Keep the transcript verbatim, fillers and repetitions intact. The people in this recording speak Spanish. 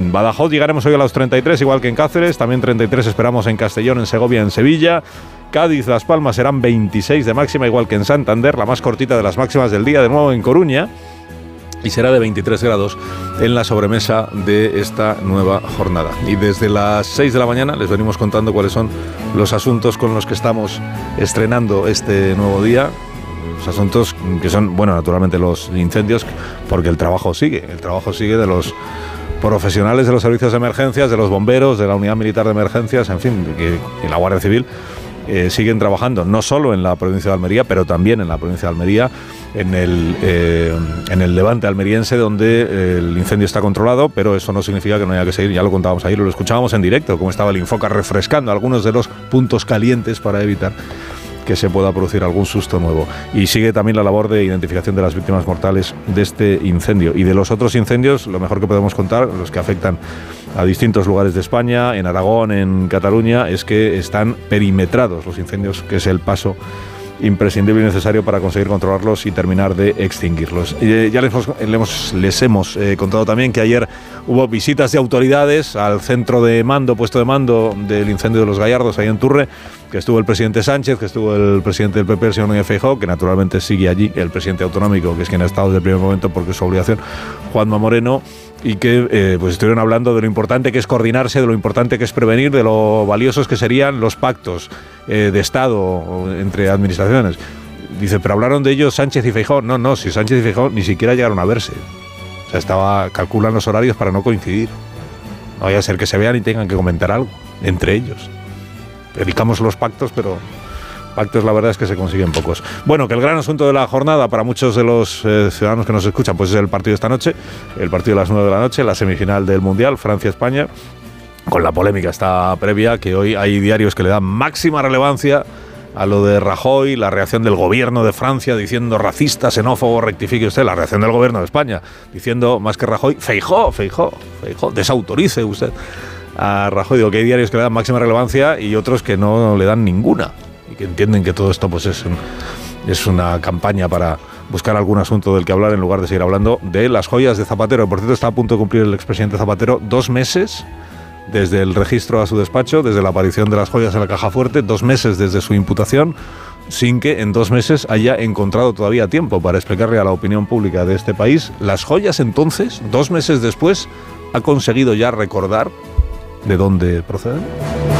En Badajoz llegaremos hoy a los treinta y tres, igual que en Cáceres, también treinta y tres esperamos en Castellón, en Segovia, en Sevilla. Cádiz, Las Palmas serán veintiséis de máxima, igual que en Santander, la más cortita de las máximas del día, de nuevo en Coruña, y será de veintitrés grados en la sobremesa de esta nueva jornada. Y desde las seis de la mañana les venimos contando cuáles son los asuntos con los que estamos estrenando este nuevo día. Los asuntos que son, bueno, naturalmente los incendios, porque el trabajo sigue, el trabajo sigue de los profesionales de los servicios de emergencias, de los bomberos, de la Unidad Militar de Emergencias, en fin, y la Guardia Civil. Eh, siguen trabajando no solo en la provincia de Almería, pero también en la provincia de Almería, en el, eh, en el levante almeriense, donde eh, el incendio está controlado, pero eso no significa que no haya que seguir. Ya lo contábamos ayer, lo escuchábamos en directo, cómo estaba el Infoca refrescando algunos de los puntos calientes para evitar que se pueda producir algún susto nuevo. Y sigue también la labor de identificación de las víctimas mortales de este incendio. Y de los otros incendios, lo mejor que podemos contar, los que afectan a distintos lugares de España, en Aragón, en Cataluña, es que están perimetrados los incendios, que es el paso imprescindible y necesario para conseguir controlarlos y terminar de extinguirlos. Eh, ya les hemos, les hemos, les hemos eh, contado también que ayer hubo visitas de autoridades al centro de mando, puesto de mando del incendio de Los Gallardos, ahí en Turre, que estuvo el presidente Sánchez, que estuvo el presidente del P P, el señor Núñez Feijóo, que naturalmente sigue allí, el presidente autonómico, que es quien ha estado desde el primer momento porque es su obligación, Juanma Moreno, y que eh, pues estuvieron hablando de lo importante que es coordinarse, de lo importante que es prevenir, de lo valiosos que serían los pactos eh, de Estado entre administraciones. Dice, pero hablaron de ellos Sánchez y Feijóo. No, no, si Sánchez y Feijóo ni siquiera llegaron a verse. O sea, estaba, calculan los horarios para no coincidir. No vaya a ser que se vean y tengan que comentar algo entre ellos. Predicamos los pactos, pero pactos la verdad es que se consiguen pocos. Bueno, que el gran asunto de la jornada para muchos de los eh, ciudadanos que nos escuchan, pues es el partido de esta noche, el partido de las nueve de la noche, la semifinal del Mundial, Francia-España, con la polémica esta previa, que hoy hay diarios que le dan máxima relevancia a lo de Rajoy, la reacción del gobierno de Francia diciendo racista, xenófobo, rectifique usted, la reacción del gobierno de España diciendo más que Rajoy, Feijóo, Feijóo, Feijóo, desautorice usted a Rajoy. Digo que hay diarios que le dan máxima relevancia y otros que no le dan ninguna, y que entienden que todo esto pues es, un, es una campaña para buscar algún asunto del que hablar en lugar de seguir hablando de las joyas de Zapatero. Por cierto, está a punto de cumplir el expresidente Zapatero dos meses desde el registro a su despacho, desde la aparición de las joyas en la caja fuerte, dos meses desde su imputación, sin que en dos meses haya encontrado todavía tiempo para explicarle a la opinión pública de este país las joyas. Entonces, dos meses después, ha conseguido ya recordar de dónde proceden.